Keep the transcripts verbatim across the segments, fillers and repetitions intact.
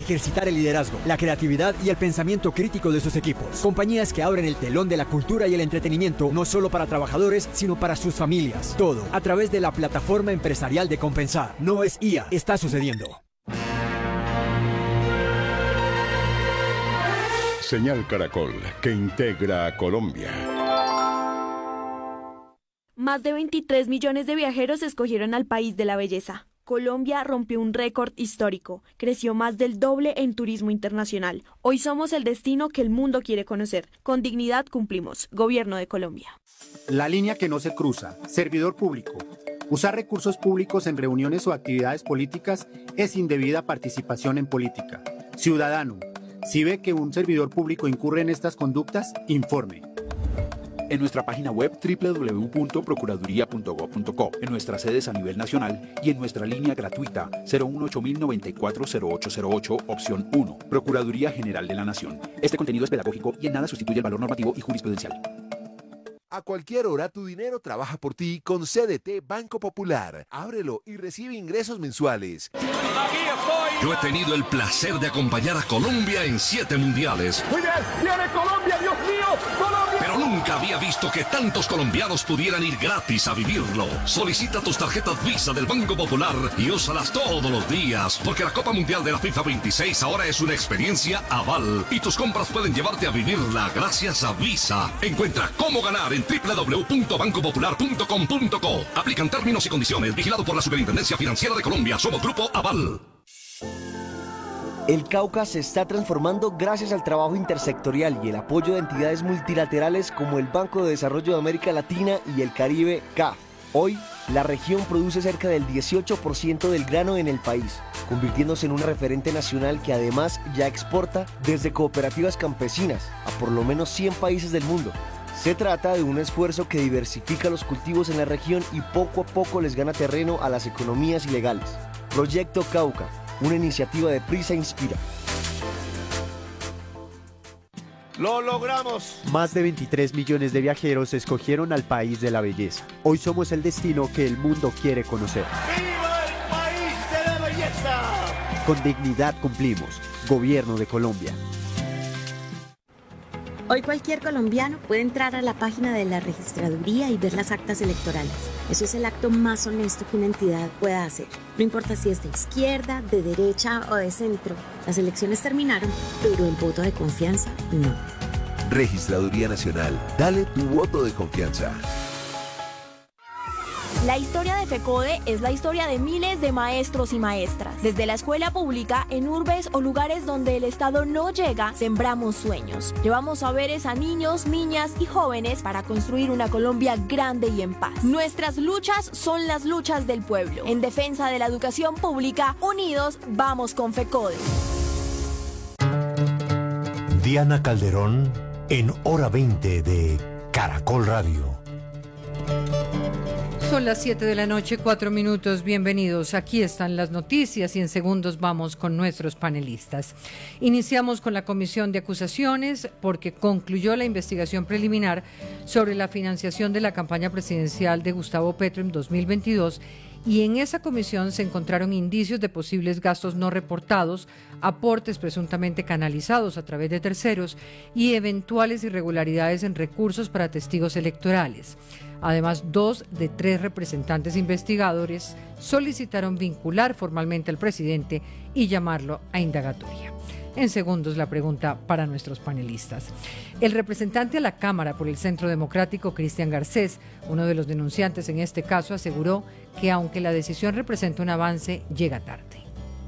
ejercitar el liderazgo, la creatividad y el pensamiento crítico de sus equipos. Compañías que abren el telón de la cultura y el entretenimiento, no solo para trabajadores, sino para sus familias. Todo a través de la plataforma empresarial de Compensar. No es I A, está sucediendo. Señal Caracol, que integra a Colombia. Más de veintitrés millones de viajeros escogieron al país de la belleza. Colombia rompió un récord histórico, creció más del doble en turismo internacional. Hoy somos el destino que el mundo quiere conocer. Con dignidad cumplimos. Gobierno de Colombia. La línea que no se cruza. Servidor público. Usar recursos públicos en reuniones o actividades políticas es indebida participación en política. Ciudadano, si ve que un servidor público incurre en estas conductas, informe. En nuestra página web doble u doble u doble u punto procuraduría punto gob punto co, en nuestras sedes a nivel nacional y en nuestra línea gratuita cero uno ocho mil noventa y cuatro cero ocho cero ocho, opción uno, Procuraduría General de la Nación. Este contenido es pedagógico y en nada sustituye el valor normativo y jurisprudencial. A cualquier hora tu dinero trabaja por ti con C D T Banco Popular. Ábrelo y recibe ingresos mensuales. Yo he tenido el placer de acompañar a Colombia en siete mundiales. ¡Muy bien! ¡Viene Colombia, Dios mío! ¡Colombia! Pero nunca había visto que tantos colombianos pudieran ir gratis a vivirlo. Solicita tus tarjetas Visa del Banco Popular y úsalas todos los días, porque la Copa Mundial de la FIFA veintiséis ahora es una experiencia aval y tus compras pueden llevarte a vivirla gracias a Visa. Encuentra cómo ganar en doble u doble u doble u punto banco popular punto com punto co. Aplican términos y condiciones. Vigilado por la Superintendencia Financiera de Colombia. Somos Grupo Aval. El Cauca se está transformando gracias al trabajo intersectorial y el apoyo de entidades multilaterales como el Banco de Desarrollo de América Latina y el Caribe, C A F. Hoy, la región produce cerca del dieciocho por ciento del grano en el país, convirtiéndose en un referente nacional que además ya exporta desde cooperativas campesinas a por lo menos cien países del mundo. Se trata de un esfuerzo que diversifica los cultivos en la región y poco a poco les gana terreno a las economías ilegales. Proyecto Cauca, una iniciativa de Prisa Inspira. ¡Lo logramos! Más de veintitrés millones de viajeros escogieron al país de la belleza. Hoy somos el destino que el mundo quiere conocer. ¡Viva el país de la belleza! Con dignidad cumplimos. Gobierno de Colombia. Hoy cualquier colombiano puede entrar a la página de la registraduría y ver las actas electorales. Eso es el acto más honesto que una entidad pueda hacer. No importa si es de izquierda, de derecha o de centro. Las elecciones terminaron, pero el voto de confianza no. Registraduría Nacional. Dale tu voto de confianza. La historia de FECODE es la historia de miles de maestros y maestras. Desde la escuela pública, en urbes o lugares donde el Estado no llega, sembramos sueños. Llevamos saberes a niños, niñas y jóvenes para construir una Colombia grande y en paz. Nuestras luchas son las luchas del pueblo. En defensa de la educación pública, unidos, vamos con FECODE. Diana Calderón en Hora veinte de Caracol Radio. Son las siete de la noche, cuatro minutos. Bienvenidos. Aquí están las noticias y en segundos vamos con nuestros panelistas. Iniciamos con la comisión de acusaciones porque concluyó la investigación preliminar sobre la financiación de la campaña presidencial de Gustavo Petro en dos mil veintidós y en esa comisión se encontraron indicios de posibles gastos no reportados, aportes presuntamente canalizados a través de terceros y eventuales irregularidades en recursos para testigos electorales. Además, dos de tres representantes investigadores solicitaron vincular formalmente al presidente y llamarlo a indagatoria. En segundos, la pregunta para nuestros panelistas. El representante a la Cámara por el Centro Democrático, Cristian Garcés, uno de los denunciantes en este caso, aseguró que aunque la decisión representa un avance, llega tarde.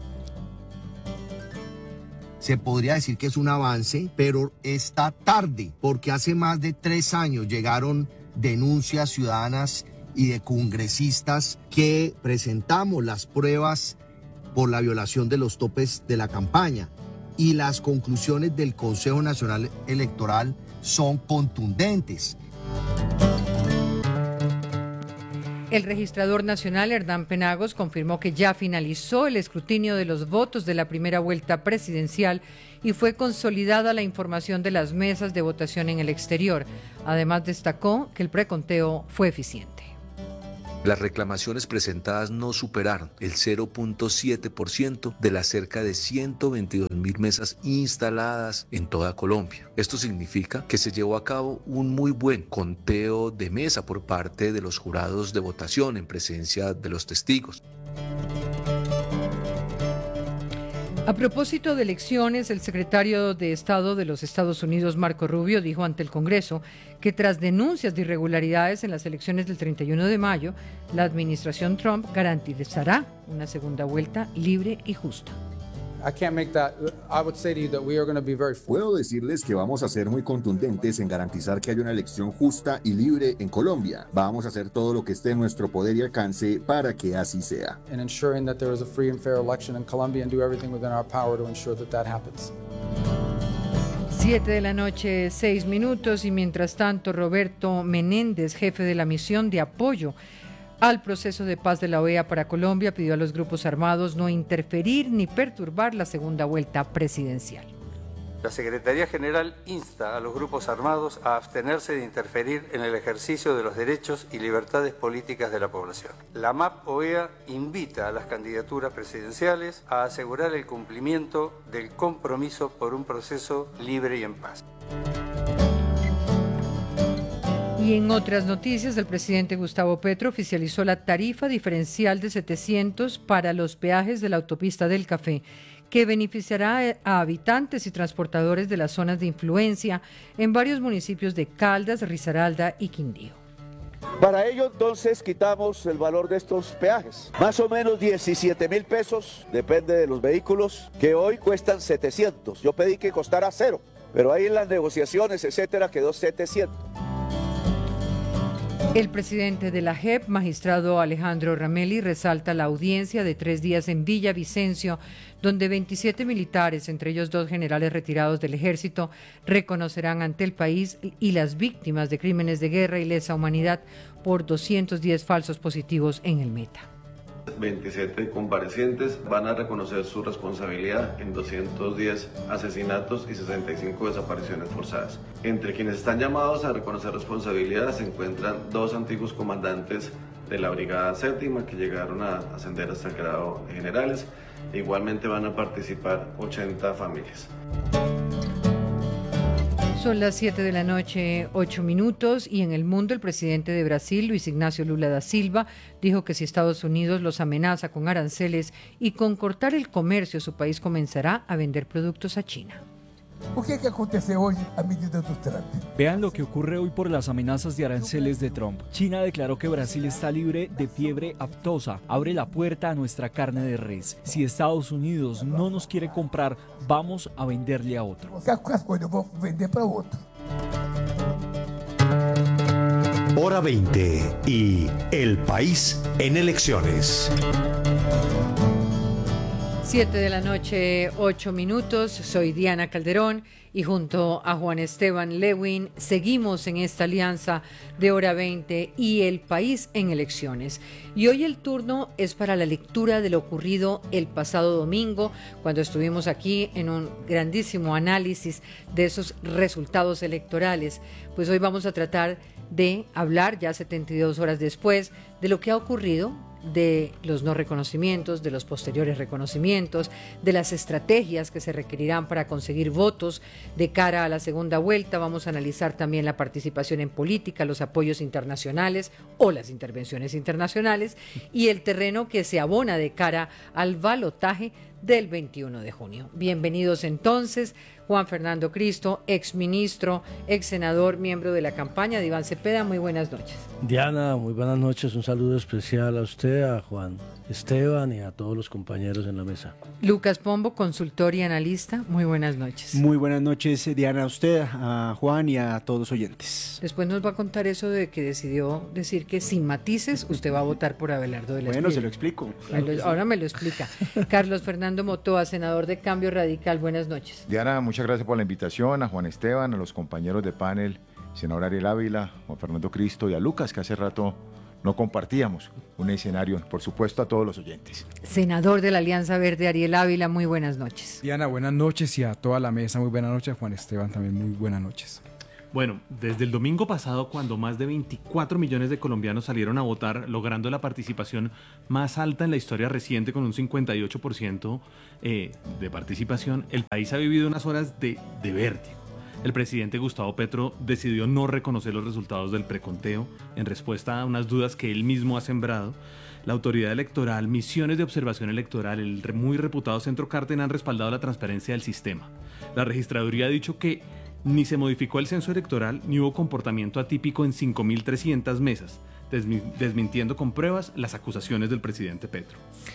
Se podría decir que es un avance, pero está tarde, porque hace más de tres años llegaron denuncias ciudadanas y de congresistas que presentamos las pruebas por la violación de los topes de la campaña y las conclusiones del Consejo Nacional Electoral son contundentes. El registrador nacional Hernán Penagos confirmó que ya finalizó el escrutinio de los votos de la primera vuelta presidencial y fue consolidada la información de las mesas de votación en el exterior. Además, destacó que el preconteo fue eficiente. Las reclamaciones presentadas no superaron el cero punto siete por ciento de las cerca de ciento veintidós mil mesas instaladas en toda Colombia. Esto significa que se llevó a cabo un muy buen conteo de mesa por parte de los jurados de votación en presencia de los testigos. A propósito de elecciones, el secretario de Estado de los Estados Unidos, Marco Rubio, dijo ante el Congreso que tras denuncias de irregularidades en las elecciones del treinta y uno de mayo, la administración Trump garantizará una segunda vuelta libre y justa. Puedo decirles que vamos a ser muy contundentes en garantizar que haya una elección justa y libre en Colombia. Vamos a hacer todo lo que esté en nuestro poder y alcance para que así sea. Siete de la noche, seis minutos, y mientras tanto Roberto Menéndez, jefe de la misión de apoyo al proceso de paz de la O E A para Colombia, pidió a los grupos armados no interferir ni perturbar la segunda vuelta presidencial. La Secretaría General insta a los grupos armados a abstenerse de interferir en el ejercicio de los derechos y libertades políticas de la población. La M A P O E A invita a las candidaturas presidenciales a asegurar el cumplimiento del compromiso por un proceso libre y en paz. Y en otras noticias, el presidente Gustavo Petro oficializó la tarifa diferencial de setecientos para los peajes de la autopista del Café, que beneficiará a habitantes y transportadores de las zonas de influencia en varios municipios de Caldas, Risaralda y Quindío. Para ello, entonces, quitamos el valor de estos peajes. Más o menos diecisiete mil pesos, depende de los vehículos, que hoy cuestan setecientos. Yo pedí que costara cero, pero ahí en las negociaciones, etcétera, quedó setecientos. El presidente de la J E P, magistrado Alejandro Ramelli, resalta la audiencia de tres días en Villavicencio, donde veintisiete militares, entre ellos dos generales retirados del ejército, reconocerán ante el país y las víctimas de crímenes de guerra y lesa humanidad por doscientos diez falsos positivos en el Meta. veintisiete comparecientes van a reconocer su responsabilidad en doscientos diez asesinatos y sesenta y cinco desapariciones forzadas. Entre quienes están llamados a reconocer responsabilidad se encuentran dos antiguos comandantes de la Brigada Séptima que llegaron a ascender hasta el grado de generales. Igualmente van a participar ochenta familias. Son las siete de la noche, ocho minutos, y en el mundo el presidente de Brasil, Luis Ignacio Lula da Silva, dijo que si Estados Unidos los amenaza con aranceles y con cortar el comercio, su país comenzará a vender productos a China. O que, que aconteceu hoje a medida do Trump? Vean lo que ocurre hoy por las amenazas de aranceles de Trump. China declaró que Brasil está libre de fiebre aftosa. Abre la puerta a nuestra carne de res. Si Estados Unidos no nos quiere comprar, vamos a venderle a otro. As coisas eu vou vender para outro. Hora veinte y El País en elecciones. Siete de la noche, ocho minutos. Soy Diana Calderón y junto a Juan Esteban Lewin seguimos en esta alianza de Hora veinte y El País en elecciones. Y hoy el turno es para la lectura de lo ocurrido el pasado domingo, cuando estuvimos aquí en un grandísimo análisis de esos resultados electorales. Pues hoy vamos a tratar de hablar, ya setenta y dos horas después, de lo que ha ocurrido, de los no reconocimientos, de los posteriores reconocimientos, de las estrategias que se requerirán para conseguir votos de cara a la segunda vuelta. Vamos a analizar también la participación en política, los apoyos internacionales o las intervenciones internacionales y el terreno que se abona de cara al balotaje del veintiuno de junio. Bienvenidos entonces, Juan Fernando Cristo, exministro, ex senador, miembro de la campaña de Iván Cepeda. Muy buenas noches. Diana, muy buenas noches. Un saludo especial a usted, a Juan Esteban y a todos los compañeros en la mesa. Lucas Pombo, consultor y analista. Muy buenas noches. Muy buenas noches, Diana, a usted, a Juan y a todos los oyentes. Después nos va a contar eso de que decidió decir que sin matices usted va a votar por Abelardo de la Bueno, Espriella. se lo explico. Claro me lo, ahora me lo explica. Carlos Fernando Motoa, senador de Cambio Radical. Buenas noches. Diana, muchas gracias por la invitación, a Juan Esteban, a los compañeros de panel, senador Ariel Ávila, Juan Fernando Cristo y a Lucas, que hace rato no compartíamos un escenario, por supuesto a todos los oyentes. Senador de la Alianza Verde, Ariel Ávila, muy buenas noches. Diana, buenas noches, y a toda la mesa, muy buenas noches. Juan Esteban, también muy buenas noches. Bueno, desde el domingo pasado, cuando más de veinticuatro millones de colombianos salieron a votar, logrando la participación más alta en la historia reciente con un cincuenta y ocho por ciento eh, de participación, el país ha vivido unas horas de, de vértigo. El presidente Gustavo Petro decidió no reconocer los resultados del preconteo en respuesta a unas dudas que él mismo ha sembrado. La autoridad electoral, misiones de observación electoral, el muy reputado Centro Carten han respaldado la transparencia del sistema. La registraduría ha dicho que ni se modificó el censo electoral ni hubo comportamiento atípico en cinco mil trescientas mesas, desmi- desmintiendo con pruebas las acusaciones del presidente Petro.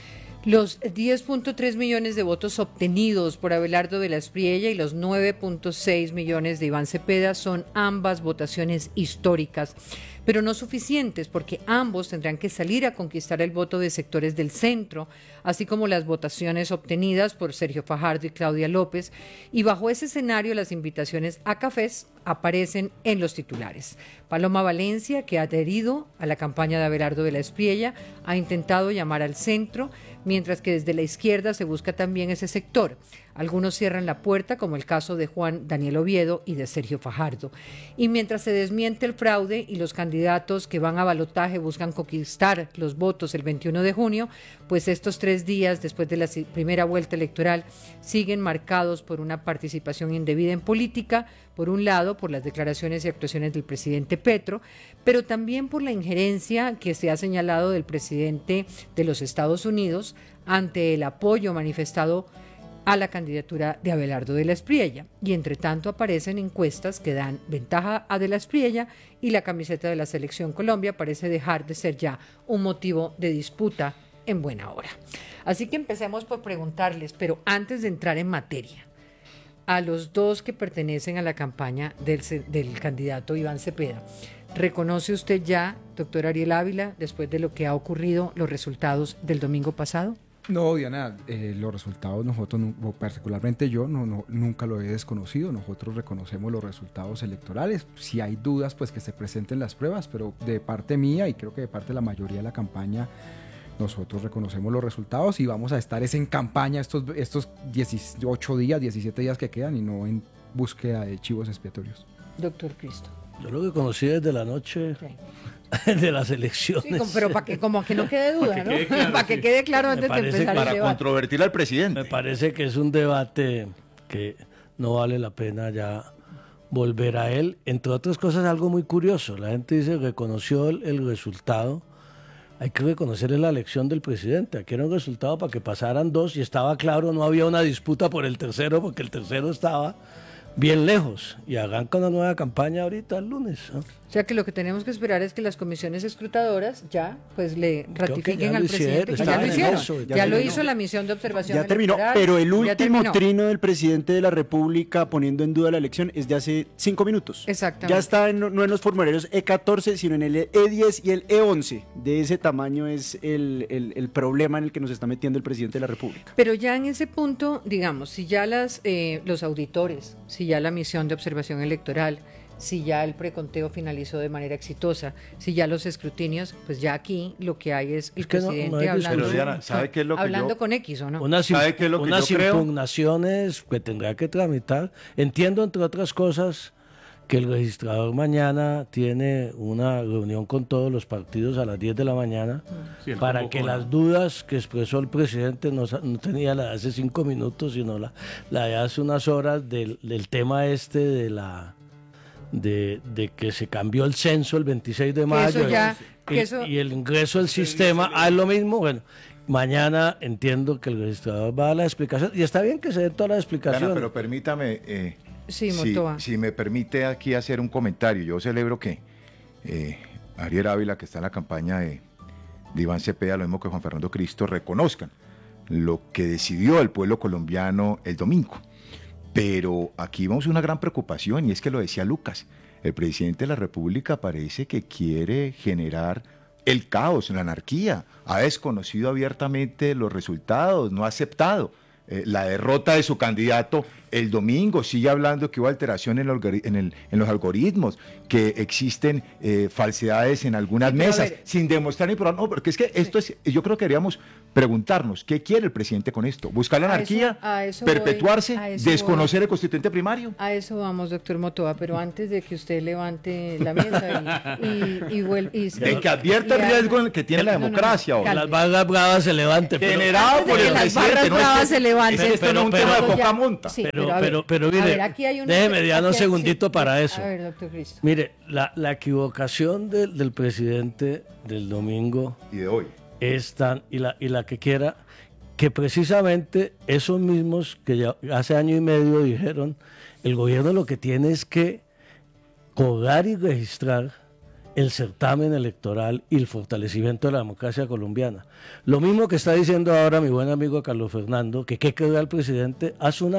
Los diez punto tres millones de votos obtenidos por Abelardo de la Espriella y los nueve punto seis millones de Iván Cepeda son ambas votaciones históricas, pero no suficientes porque ambos tendrán que salir a conquistar el voto de sectores del centro, así como las votaciones obtenidas por Sergio Fajardo y Claudia López, y bajo ese escenario las invitaciones a cafés aparecen en los titulares. Paloma Valencia, que ha adherido a la campaña de Abelardo de la Espriella, ha intentado llamar al centro, mientras que desde la izquierda se busca también ese sector. Algunos cierran la puerta, como el caso de Juan Daniel Oviedo y de Sergio Fajardo. Y mientras se desmiente el fraude y los candidatos que van a balotaje buscan conquistar los votos el veintiuno de junio, pues estos tres días después de la primera vuelta electoral siguen marcados por una participación indebida en política, por un lado por las declaraciones y actuaciones del presidente Petro, pero también por la injerencia que se ha señalado del presidente de los Estados Unidos ante el apoyo manifestado a la candidatura de Abelardo de la Espriella. Y entre tanto aparecen encuestas que dan ventaja a de la Espriella y la camiseta de la Selección Colombia parece dejar de ser ya un motivo de disputa en buena hora. Así que empecemos por preguntarles, pero antes de entrar en materia, a los dos que pertenecen a la campaña del, del candidato Iván Cepeda, ¿reconoce usted ya, doctor Ariel Ávila, después de lo que ha ocurrido, los resultados del domingo pasado? No, Diana, eh, los resultados nosotros, particularmente yo, no, no, nunca lo he desconocido. Nosotros reconocemos los resultados electorales. Si hay dudas, pues que se presenten las pruebas, pero de parte mía y creo que de parte de la mayoría de la campaña, nosotros reconocemos los resultados y vamos a estar es en campaña estos, estos dieciocho días, diecisiete días que quedan y no en búsqueda de chivos expiatorios. Doctor Cristo. Yo lo que conocí desde la noche sí. de las elecciones. Sí, pero para que como que no quede duda, ¿no? Que claro, para que sí. quede claro antes de empezar para el debate. Para controvertir al presidente. Me parece que es un debate que no vale la pena ya volver a él. Entre otras cosas, algo muy curioso. La gente dice que reconoció el, el resultado. Hay que reconocer la elección del presidente. Aquí era un resultado para que pasaran dos y estaba claro, no había una disputa por el tercero porque el tercero estaba bien lejos y arranca una nueva campaña ahorita el lunes, ¿no? O sea que lo que tenemos que esperar es que las comisiones escutadoras ya pues le ratifiquen al presidente. Ya lo hicieron, eso, ya, ya lo hizo la misión de observación ya terminó, electoral, pero el último trino del presidente de la República poniendo en duda la elección es de hace cinco minutos. Exactamente. Ya está en, no en los formularios E catorce, sino en el E diez y el E once. De ese tamaño es el, el, el problema en el que nos está metiendo el presidente de la República. Pero ya en ese punto, digamos, si ya las eh, los auditores, si ya la misión de observación electoral, si ya el preconteo finalizó de manera exitosa, si ya los escrutinios, pues ya aquí lo que hay es el es que presidente no, no hablando, pero Diana, ¿sabe qué es lo que hablando yo, con X, ¿o no? Unas, ¿sabe qué es lo que unas yo creo? impugnaciones que tendrá que tramitar. Entiendo, entre otras cosas, que el registrador mañana tiene una reunión con todos los partidos a las diez de la mañana sí, para que las dudas que expresó el presidente no, no tenía la de hace cinco minutos, sino la, la de hace unas horas del, del tema este de la... De, de que se cambió el censo el veintiséis de mayo ya, y, eso... y el ingreso del sistema ah, es lo mismo. Bueno, mañana entiendo que el registrador va a dar la explicación y está bien que se den todas las explicaciones. Ana, pero permítame, eh, sí, si, si me permite aquí hacer un comentario. Yo celebro que eh, Ariel Ávila, que está en la campaña de, de Iván Cepeda, lo mismo que Juan Fernando Cristo, reconozcan lo que decidió el pueblo colombiano el domingo. Pero aquí vamos a una gran preocupación y es que lo decía Lucas, el presidente de la República parece que quiere generar el caos, la anarquía, ha desconocido abiertamente los resultados, no ha aceptado eh, la derrota de su candidato el domingo sigue hablando que hubo alteración en, el, en, el, en los algoritmos, que existen eh, falsedades en algunas Pero, mesas, ver, sin demostrar ni probar. No, porque es que esto es, yo creo que deberíamos preguntarnos, ¿qué quiere el presidente con esto? ¿Buscar la A anarquía? eso- a eso ¿Perpetuarse? voy, a eso ¿Desconocer voy. el constituyente primario? A eso vamos, doctor Motoa, pero antes de que usted levante la mesa y, y, y vuel- y- En que advierta el y riesgo haga- en el que tiene la No, no, no, democracia. hoy. calme. Las barras bravas se levanten. pero- Generado Antes de por que el las presidente. barras no es bravas que- se levanten. es que esto no es un Pero- tema de pero poca ya- monta. sí, Pero, pero a ver, pero, pero a mire, ver, aquí hay una- déjeme ya un aquí hay- segundito sí, para sí. eso. A ver, doctor Cristo. Mire, la, la equivocación del, del presidente del domingo y de hoy es tan, y la, y la que quiera, que precisamente esos mismos que ya hace año y medio dijeron, el gobierno lo que tiene es que cobrar y registrar el certamen electoral y el fortalecimiento de la democracia colombiana. Lo mismo que está diciendo ahora mi buen amigo Carlos Fernando, que qué queda el presidente hace un año.